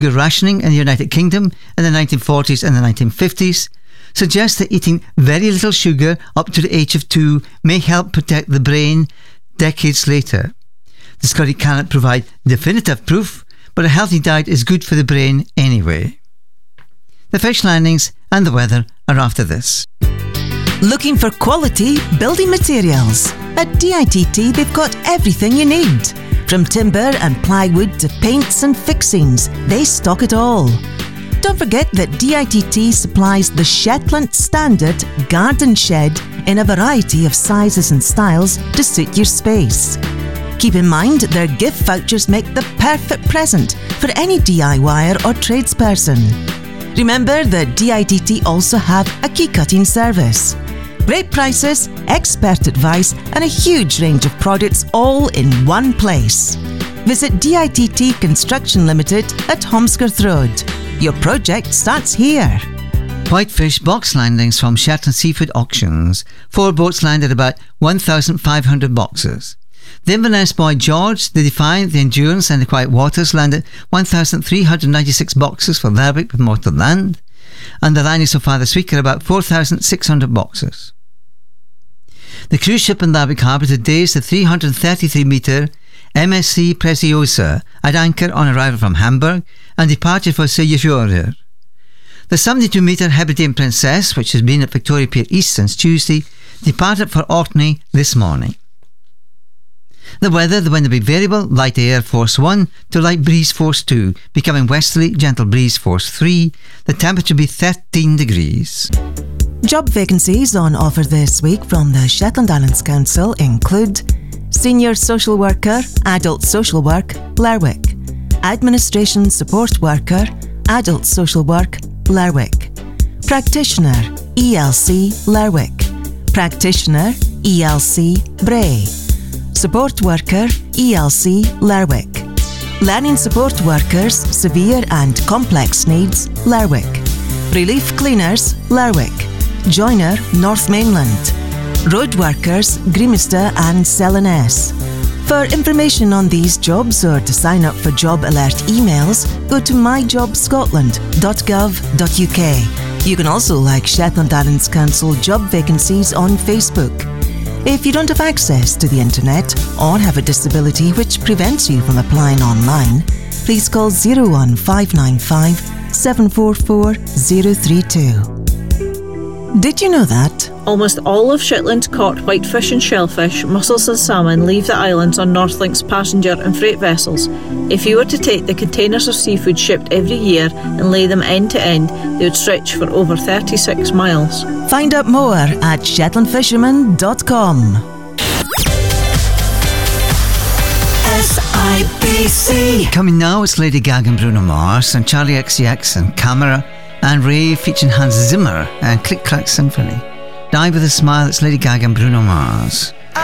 rationing in the United Kingdom in the 1940s and the 1950s suggests that eating very little sugar up to the age of 2 may help protect the brain decades later. The study cannot provide definitive proof, but a healthy diet is good for the brain anyway. The fish landings and the weather are after this. Looking for quality building materials? At DITT they've got everything you need. From timber and plywood to paints and fixings, they stock it all. Don't forget that DITT supplies the Shetland Standard Garden Shed in a variety of sizes and styles to suit your space. Keep in mind their gift vouchers make the perfect present for any DIYer or tradesperson. Remember that DITT also have a key cutting service. Great prices, expert advice and a huge range of products all in one place. Visit DITT Construction Limited at Holmesworth Road. Your project starts here. Whitefish box landings from Shetland Seafood Auctions. 4 boats landed about 1,500 boxes. The Inverness Boy George, the Defiant, the Endurance and the Quiet Waters landed 1,396 boxes for Lerwick with more to land, and the landings so far this week are about 4,600 boxes. The cruise ship in Lerwick Harbour today is the 333-metre MSC Preciosa at anchor on arrival from Hamburg and departed for Seychelles. The 72-metre Hebridean Princess, which has been at Victoria Pier East since Tuesday, departed for Orkney this morning. The weather, the wind will be variable, light air force 1 to light breeze force 2, becoming westerly, gentle breeze force 3. The temperature will be 13 degrees. Job vacancies on offer this week from the Shetland Islands Council include Senior Social Worker, Adult Social Work, Lerwick. Administration Support Worker, Adult Social Work, Lerwick. Practitioner, ELC, Lerwick. Practitioner, ELC, Bray. Support Worker, ELC, Lerwick. Learning Support Workers, Severe and Complex Needs, Lerwick. Relief Cleaners, Lerwick. Joiner, North Mainland. Road Workers, Grimstad and Selenes. For information on these jobs or to sign up for job alert emails, go to myjobscotland.gov.uk. You can also like Shetland Islands Council job vacancies on Facebook. If you don't have access to the internet or have a disability which prevents you from applying online, please call 01595 744 032. Did you know that? Almost all of Shetland's caught whitefish and shellfish, mussels and salmon leave the islands on Northlink's passenger and freight vessels. If you were to take the containers of seafood shipped every year and lay them end to end, they would stretch for over 36 miles. Find out more at shetlandfisherman.com. SIBC. Coming now, it's Lady Gaga and Bruno Mars and Charlie XCX and Camera and Ray featuring Hans Zimmer and Click Clack Symphony. Die with a Smile, it's Lady Gaga and Bruno Mars.